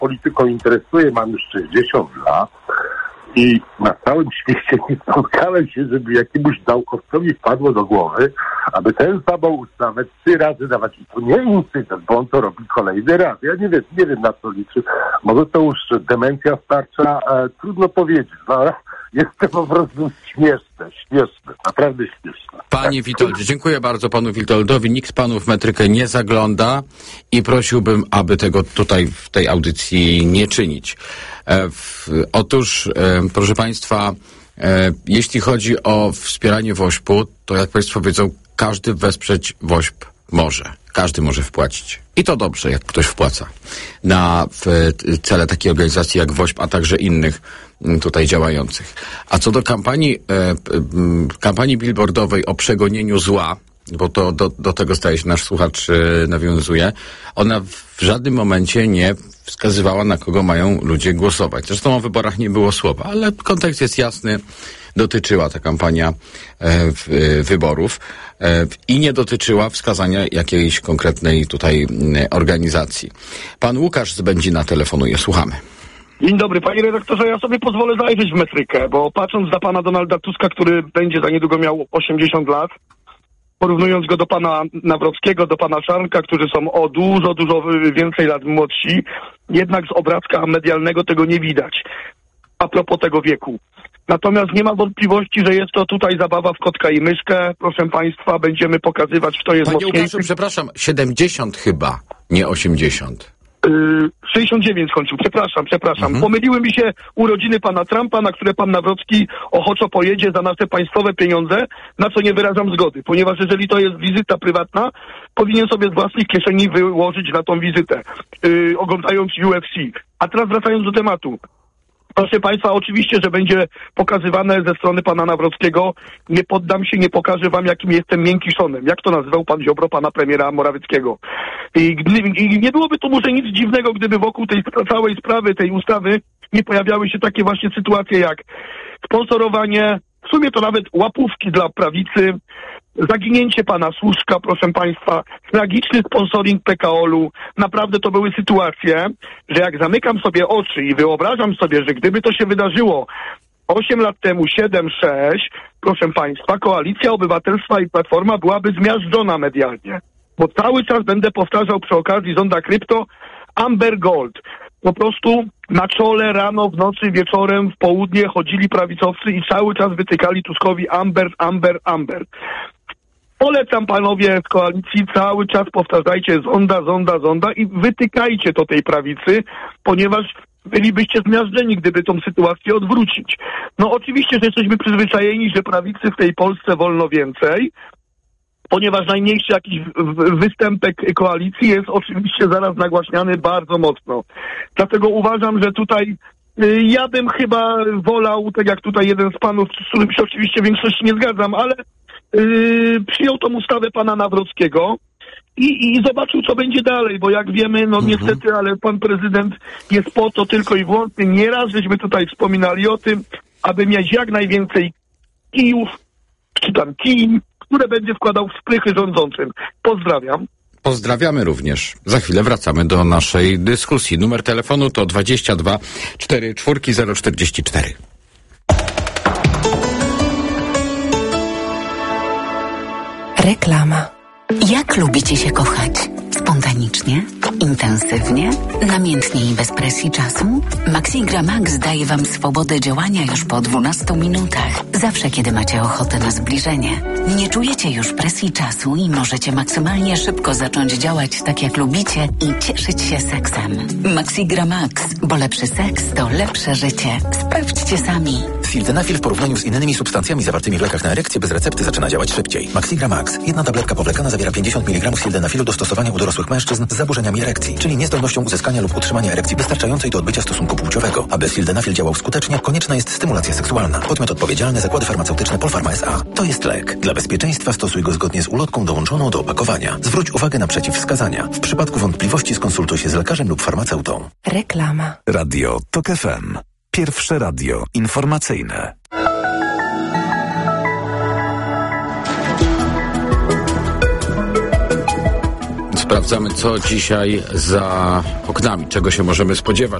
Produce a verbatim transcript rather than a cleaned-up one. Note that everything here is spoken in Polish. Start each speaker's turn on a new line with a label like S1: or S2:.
S1: polityką interesuję, mam już sześćdziesiąt lat i na całym świecie nie spotkałem się, żeby jakiemuś naukowcowi wpadło do głowy, aby tę samą ustawę trzy razy dawać. I to nie incydent, bo on to robi kolejny raz. Ja nie wiem, nie wiem na co liczy. Może to już demencja starcza, e, trudno powiedzieć. No, jest to po prostu śmieszne, śmieszne, naprawdę śmieszne.
S2: Panie Witoldzie, dziękuję bardzo panu Witoldowi. Nikt panu w metrykę nie zagląda i prosiłbym, aby tego tutaj w tej audycji nie czynić. E, w, otóż, e, proszę państwa, e, jeśli chodzi o wspieranie WOŚP-u, to jak państwo wiedzą, każdy wesprzeć WOŚP może. Każdy może wpłacić. I to dobrze, jak ktoś wpłaca na w, cele takiej organizacji jak WOŚP, a także innych tutaj działających. A co do kampanii, e, kampanii billboardowej o przegonieniu zła, bo to do, do tego staje się nasz słuchacz e, nawiązuje, ona w żadnym momencie nie wskazywała, na kogo mają ludzie głosować. Zresztą o wyborach nie było słowa, ale kontekst jest jasny. Dotyczyła ta kampania e, w, e, wyborów e, i nie dotyczyła wskazania jakiejś konkretnej tutaj e, organizacji. Pan Łukasz z Będzina telefonuje. Słuchamy.
S3: Dzień dobry, panie redaktorze, ja sobie pozwolę zajrzeć w metrykę, bo patrząc na pana Donalda Tuska, który będzie za niedługo miał osiemdziesiąt lat, porównując go do pana Nawrockiego, do pana Czarnka, którzy są o dużo, dużo więcej lat młodsi, jednak z obrazka medialnego tego nie widać. A propos tego wieku. Natomiast nie ma wątpliwości, że jest to tutaj zabawa w kotka i myszkę. Proszę państwa, będziemy pokazywać, kto jest
S2: Panie
S3: mocniejszy.
S2: Łukaszu, przepraszam, siedemdziesiąt chyba, nie osiemdziesiąt.
S3: Yy, sześćdziesiąt dziewięć skończył, przepraszam, przepraszam.
S2: Mhm.
S3: Pomyliły mi się urodziny pana Trumpa, na które pan Nawrocki ochoczo pojedzie za nasze państwowe pieniądze, na co nie wyrażam zgody, ponieważ jeżeli to jest wizyta prywatna, powinien sobie z własnych kieszeni wyłożyć na tą wizytę, yy, oglądając U F C. A teraz wracając do tematu. Proszę państwa, oczywiście, że będzie pokazywane ze strony pana Nawrockiego. Nie poddam się, nie pokażę wam, jakim jestem miękiszonem. Jak to nazywał pan Ziobro, pana premiera Morawieckiego. I, gdy, I nie byłoby to może nic dziwnego, gdyby wokół tej całej sprawy, tej ustawy nie pojawiały się takie właśnie sytuacje jak sponsorowanie, w sumie to nawet łapówki dla prawicy, zaginięcie pana Słuszka, proszę państwa, tragiczny sponsoring P K O L u. Naprawdę to były sytuacje, że jak zamykam sobie oczy i wyobrażam sobie, że gdyby to się wydarzyło osiem lat temu, siedem, sześć, proszę państwa, Koalicja Obywatelstwa i Platforma byłaby zmiażdżona medialnie. Bo cały czas będę powtarzał przy okazji zonda krypto Amber Gold. Po prostu na czole, rano, w nocy, wieczorem, w południe chodzili prawicowcy i cały czas wytykali Tuskowi Amber, Amber, Amber. Polecam panowie z koalicji, cały czas powtarzajcie zonda, zonda, zonda i wytykajcie to tej prawicy, ponieważ bylibyście zmiażdżeni, gdyby tą sytuację odwrócić. No oczywiście, że jesteśmy przyzwyczajeni, że prawicy w tej Polsce wolno więcej, ponieważ najmniejszy jakiś występek koalicji jest oczywiście zaraz nagłaśniany bardzo mocno. Dlatego uważam, że tutaj y, ja bym chyba wolał, tak jak tutaj jeden z panów, z którym się oczywiście w większości nie zgadzam, ale y, przyjął tą ustawę pana Nawrockiego i, i zobaczył, co będzie dalej, bo jak wiemy, no mhm. niestety, ale pan prezydent jest po to tylko i wyłącznie, nieraz żeśmy tutaj wspominali o tym, aby mieć jak najwięcej kijów, czy tam kij, które będzie wkładał w sprychy rządzącym. Pozdrawiam.
S2: Pozdrawiamy również. Za chwilę wracamy do naszej dyskusji. Numer telefonu to dwadzieścia dwa czterdzieści cztery zero czterdzieści cztery.
S4: Reklama. Jak lubicie się kochać? Spontanicznie? Intensywnie? Namiętnie i bez presji czasu? Maxigra Max daje wam swobodę działania już po dwunastu minutach. Zawsze, kiedy macie ochotę na zbliżenie. Nie czujecie już presji czasu i możecie maksymalnie szybko zacząć działać tak, jak lubicie i cieszyć się seksem. Maxigra Max, bo lepszy seks to lepsze życie. Sprawdźcie sami.
S5: Sildenafil w porównaniu z innymi substancjami zawartymi w lekach na erekcję bez recepty zaczyna działać szybciej. Maxigra Max. Jedna tabletka powlekana zawiera pięćdziesiąt miligramów sildenafilu do stosowania u dorosłych mężczyzn z zaburzeniami erekcji, czyli niezdolnością uzyskania lub utrzymania erekcji wystarczającej do odbycia stosunku płciowego. Aby sildenafil działał skutecznie, konieczna jest stymulacja seksualna. Podmiot odpowiedzialny Zakłady Farmaceutyczne Polpharma S A. To jest lek. Dla bezpieczeństwa stosuj go zgodnie z ulotką dołączoną do opakowania. Zwróć uwagę na przeciwwskazania. W przypadku wątpliwości skonsultuj się z lekarzem lub farmaceutą.
S4: Reklama.
S6: Radio TOK F M. Pierwsze radio informacyjne.
S2: Sprawdzamy, co dzisiaj za oknami, czego się możemy spodziewać.